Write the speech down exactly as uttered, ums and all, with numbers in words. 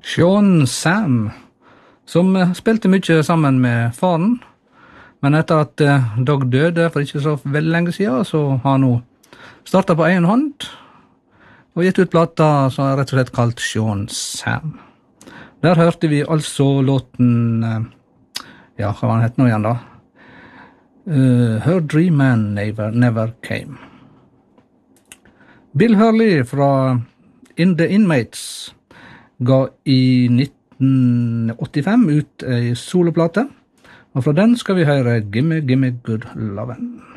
Sean Sam, som spilte mye sammen med faren, men etter at Doug døde for ikke så veldig lenge siden, så har han nå startet på egen hånd, og gitt ut plata som er rett og slett kalt Sean Sam. Der hørte vi altså låten, ja, hva var den hette nå igjen da? Uh, Her Dream Man Never, Never Came. Bill Hurley fra In The Inmates ga i nitten åttifem ut en soloplate, og fra den skal vi høre Gimme Gimme Good Lovin'.